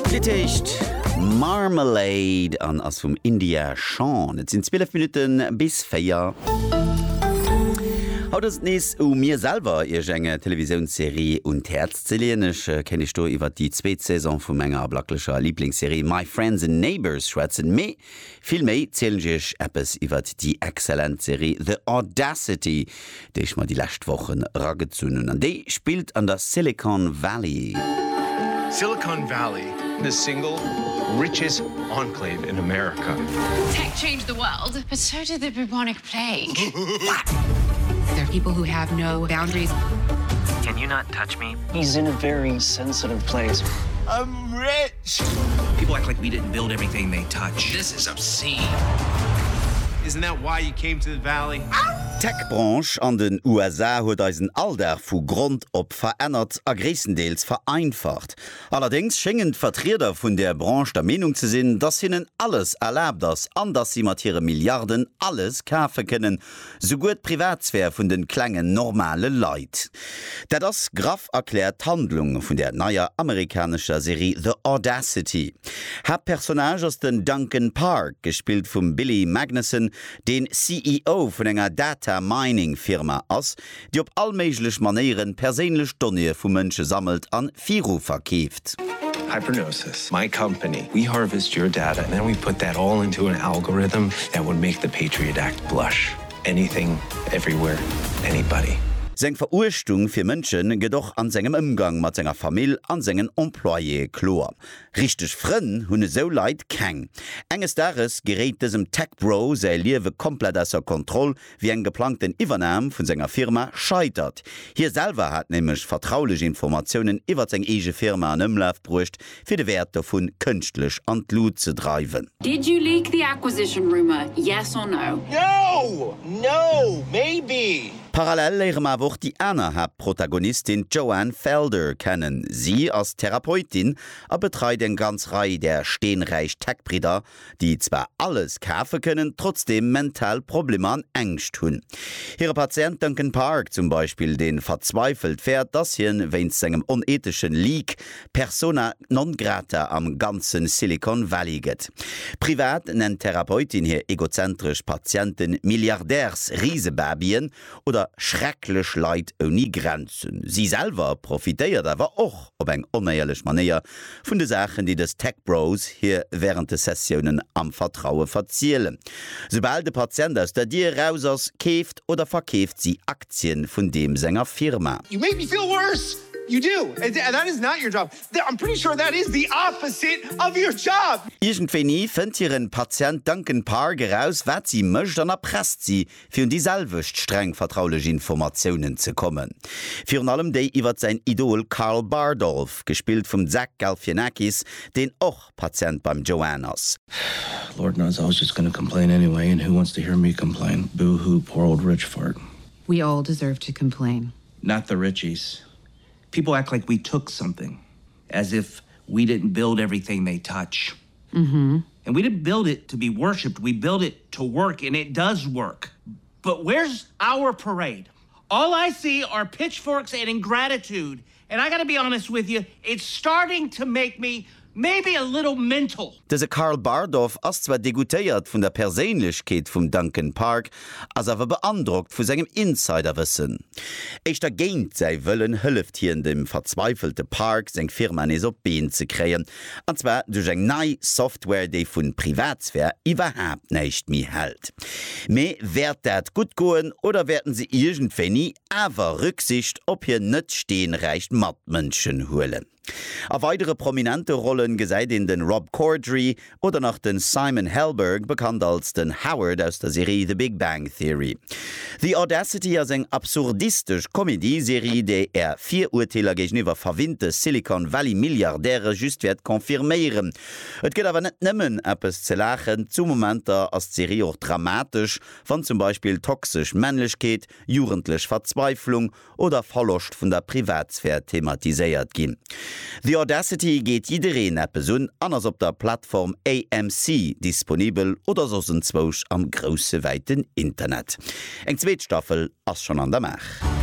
Ditcht Marmalade an ass vum India Sean. Et sinn 12 Minuten bis 4. Haut es nees mir selber ihr enge Televisionsserie und Herz ze lehnech kenne ich do iwwer die zweet Saison vum enger blacklecher Lieblingsserie My Friends and Neighbors schwätzen méi. Viel méi zählengech Appes iwwer die excellent Serie The Audacity, déich mal die Lächtwochen raggezunnen. An déi spielt an der Silicon Valley. Silicon Valley, the single richest enclave in America. Tech changed the world, but so did the bubonic plague. There are people who have no boundaries. Can you not touch me? He's in a very sensitive place. I'm rich! People act like we didn't build everything they touch. This is obscene. Isn't that why you came to the valley? Tech-Branche an den USA huet eisen Alter vu Grund op verännert a gréessendeels vereinfacht. Allerdings schenngen Vertreter vun der Branche der Meinung ze sinn, dass hinnen alles erlaubt ass, anders sie mat ihre Milliarden alles kafe können, so gut Privatsphäre vun den klengen normale Leiit. Dat das Graf erklärt Handlung vun der neuer amerikanischer Serie The Audacity. Hat Personage aus den Duncan Park, gespielt vum Billy Magnussen, den CEO vun enger Data-Mining-Firma ass, die op allméiglech Manieren perélech Donnie vu Mënsche sammelt an Firu verkkeft. Hypernosis. My company. We harvest your data and then we put that all into an algorithm that would make the Patriot Act blush. Anything, everywhere, anybody. Seng Verurchtung fir Mënschen gedoch an segem Umgang mat senger Famill an sengen Employé klor. Richteg Frënn hunne so leit keng. Enges Dares gereet desem Tech-Bro sei Liewe komplett asser Kontroll wie eng geplanten Iwernam vun senger Firma scheitert. Hier selber hat nämlich vertrauliche Informationen iwwer seg ege Firma an Ëmlauf brucht fir de Werte vun kënchtlech an d'Lut ze dreiwen. Did you leak the acquisition rumor? Yes or no? No, maybe. Parallel lehren wir auch die Protagonistin Joanne Felder kennen. Sie als Therapeutin betreibt eine ganze Reihe der steenreich Tech-Brider, die zwar alles kaufen können, trotzdem mental Probleme an Ängst haben. Ihre Patient Duncan Park zum Beispiel, den verzweifelt fährt, dass hier wegen seinem unethischen Leak Persona non grata am ganzen Silicon Valley geht. Privat nennt Therapeutin hier egozentrisch Patienten Milliardärs Riesebabien oder schrecklech Leid ohne Grenzen. Sie selber profitiert aber auch auf eine unehrliche Manier von den Sachen, die des Tech-Bros hier während der Sessionen am Vertrauen verzielen. Sobald der Patient aus der Dir raus ist, kauft oder verkauft sie Aktien von dem Sänger Firma. You make me feel worse. You do. And that is not your job. I'm pretty sure that is the opposite of your job. Irgendwie findet ihren Patient Duncan Park heraus, was sie möchte, und erpresst sie, für die selbst streng vertrauliche Informationen zu kommen. Für allem der über sein Idol Karl Bardolph, gespielt vom Zach Galifianakis, den auch Patient beim Joannas. Lord knows I was just gonna complain anyway, and who wants to hear me complain? Boo-hoo, poor old rich fart. We all deserve to complain. Not the Richies. People act like we took something, as if we didn't build everything they touch. Mm-hmm. And we didn't build it to be worshipped. We built it to work, and it does work. But where's our parade? All I see are pitchforks and ingratitude. And I gotta be honest with you, it's starting to make me maybe a little mental. Dese Karl Bardolph ass zwar degutéiert vun der Perséinlechkeet vum Duncan Park, as awer beandruckt vu segem Insiderwissen. Eichter géint sei wëllen hëlleft hien dem verzweifelte Park seg Firma nees op Been ze kreien, anzwer duch eng nei Software déi vun Privatsphär iwwerhap näicht mi hält. Me werd dat gut goen oder werden se irgendwenni awer Rücksicht op hier net steenreicht Matmënschen hoelen. A weitere prominente Rollen gesäit in den Rob Corddry oder nach den Simon Helberg, bekannt als den Howard aus der Serie The Big Bang Theory. The Audacity ist eng absurdistisch Komödieserie, déi 4 Urteiler gegenüber verwinte Silicon Valley Milliardäre just wird konfirmieren. Et geht aber net nimmen etwas zu lachen, zu Momenten als Serie auch dramatisch, von zum Beispiel toxisch Männlichkeit, jugendlich Verzweiflung oder Verlust von der Privatsphäre thematisiert gehen. The Audacity geht jidereen Person anders op der Plattform AMC disponibel oder sosenzwoch am grosse weiten Internet. Eng Zweetstaffel ass schon an der Mach.